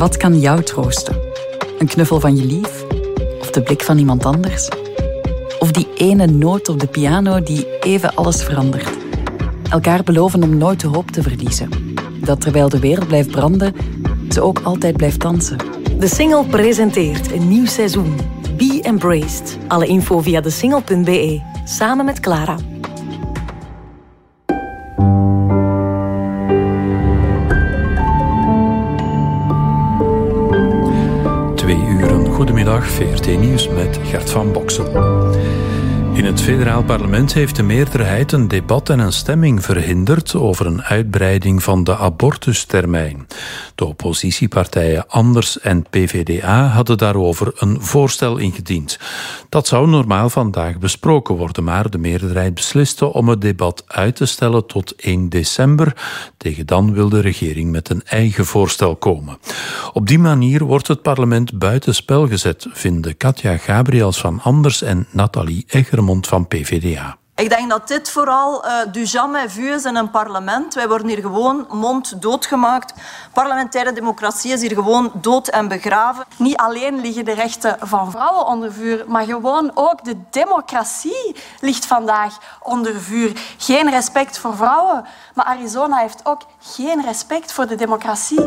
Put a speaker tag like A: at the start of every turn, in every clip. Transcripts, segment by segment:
A: Wat kan jou troosten? Een knuffel van je lief? Of de blik van iemand anders? Of die ene noot op de piano die even alles verandert? Elkaar beloven om nooit de hoop te verliezen. Dat terwijl de wereld blijft branden, ze ook altijd blijft dansen.
B: De Singel presenteert een nieuw seizoen. Be Embraced. Alle info via desingel.be. Samen met Clara.
C: Goedemiddag, VRT Nieuws met Gert van Boksel. In het federaal parlement heeft de meerderheid een debat en een stemming verhinderd over een uitbreiding van de abortustermijn. De oppositiepartijen Anders en PvdA hadden daarover een voorstel ingediend. Dat zou normaal vandaag besproken worden, maar de meerderheid besliste om het debat uit te stellen tot 1 december. Tegen dan wil de regering met een eigen voorstel komen. Op die manier wordt het parlement buitenspel gezet, vinden Katja Gabriels van Anders en Nathalie Eggermond van PvdA.
D: Ik denk dat dit vooral du jamais vu is in een parlement. Wij worden hier gewoon monddood gemaakt. Parlementaire democratie is hier gewoon dood en begraven.
E: Niet alleen liggen de rechten van vrouwen onder vuur, maar gewoon ook de democratie ligt vandaag onder vuur. Geen respect voor vrouwen, maar Arizona heeft ook geen respect voor de democratie.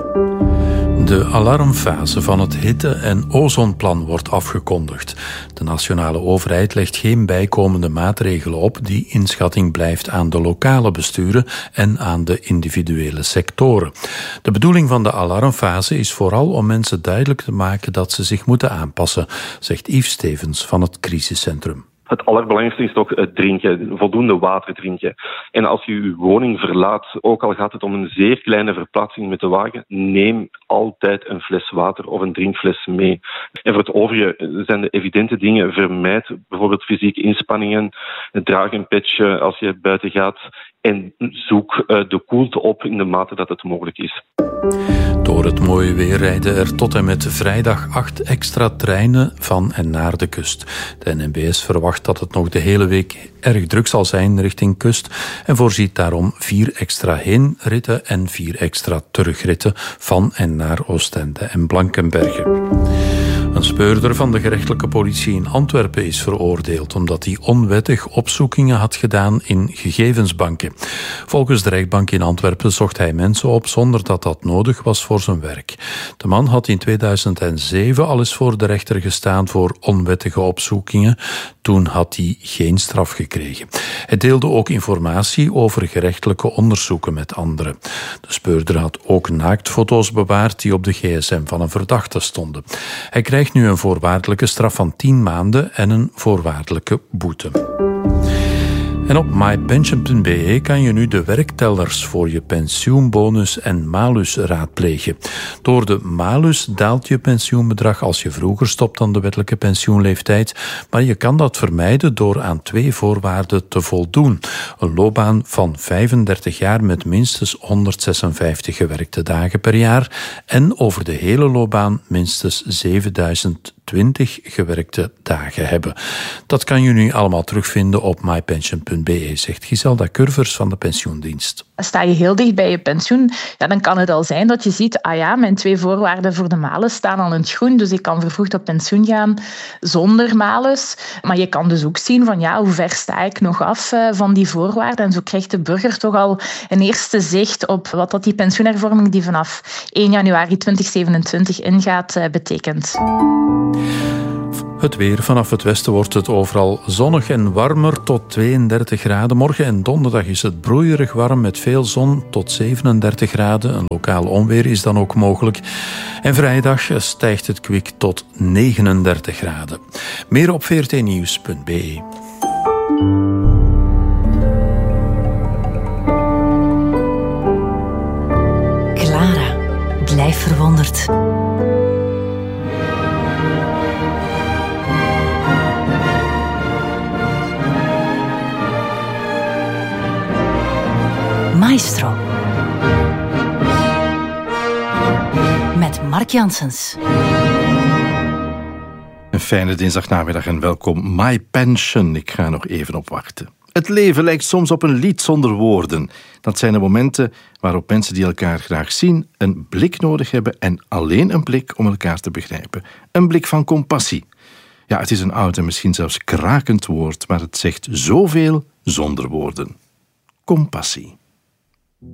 C: De alarmfase van het hitte- en ozonplan wordt afgekondigd. De nationale overheid legt geen bijkomende maatregelen op. Die inschatting blijft aan de lokale besturen en aan de individuele sectoren. De bedoeling van de alarmfase is vooral om mensen duidelijk te maken dat ze zich moeten aanpassen, zegt Yves Stevens van het crisiscentrum.
F: Het allerbelangrijkste is toch het drinken, voldoende water drinken. En als je je woning verlaat, ook al gaat het om een zeer kleine verplaatsing met de wagen, neem altijd een fles water of een drinkfles mee. En voor het overige zijn de evidente dingen. Vermijd bijvoorbeeld fysieke inspanningen, draag een petje als je buiten gaat en zoek de koelte op in de mate dat het mogelijk is.
C: Door het mooie weer rijden er tot en met vrijdag 8 extra treinen van en naar de kust. De NMBS verwacht dat het nog de hele week erg druk zal zijn richting kust en voorziet daarom 4 extra heenritten en 4 extra terugritten van en naar Oostende en Blankenberge. Een speurder van de gerechtelijke politie in Antwerpen is veroordeeld omdat hij onwettig opzoekingen had gedaan in gegevensbanken. Volgens de rechtbank in Antwerpen zocht hij mensen op zonder dat dat nodig was voor zijn werk. De man had in 2007 al eens voor de rechter gestaan voor onwettige opzoekingen. Toen had hij geen straf gekregen. Hij deelde ook informatie over gerechtelijke onderzoeken met anderen. De speurder had ook naaktfoto's bewaard die op de gsm van een verdachte stonden. Hij krijgt nu een voorwaardelijke straf van 10 maanden en een voorwaardelijke boete. En op mypension.be kan je nu de werktellers voor je pensioenbonus en malus raadplegen. Door de malus daalt je pensioenbedrag als je vroeger stopt dan de wettelijke pensioenleeftijd, maar je kan dat vermijden door aan 2 voorwaarden te voldoen. Een loopbaan van 35 jaar met minstens 156 gewerkte dagen per jaar en over de hele loopbaan minstens 7020 gewerkte dagen hebben. Dat kan je nu allemaal terugvinden op mypension.be, zegt Giselda Curvers van de pensioendienst.
G: Sta je heel dicht bij je pensioen, ja, dan kan het al zijn dat je ziet, mijn 2 voorwaarden voor de malus staan al in het groen, dus ik kan vervroegd op pensioen gaan zonder malus. Maar je kan dus ook zien van hoe ver sta ik nog af van die voorwaarden. En zo krijgt de burger toch al een eerste zicht op wat dat die pensioenhervorming die vanaf 1 januari 2027 ingaat betekent.
C: Het weer. Vanaf het westen wordt het overal zonnig en warmer tot 32 graden. Morgen en donderdag is het broeierig warm met veel zon tot 37 graden. Een lokaal onweer is dan ook mogelijk. En vrijdag stijgt het kwik tot 39 graden. Meer op vrtnieuws.be.
B: Clara, blijf verwonderd. Maestro. Met Mark Janssens.
H: Een fijne dinsdagnamiddag en welkom. My Pension. Ik ga nog even op wachten. Het leven lijkt soms op een lied zonder woorden. Dat zijn de momenten waarop mensen die elkaar graag zien een blik nodig hebben en alleen een blik om elkaar te begrijpen. Een blik van compassie. Ja, het is een oud en misschien zelfs krakend woord, maar het zegt zoveel zonder woorden. Compassie.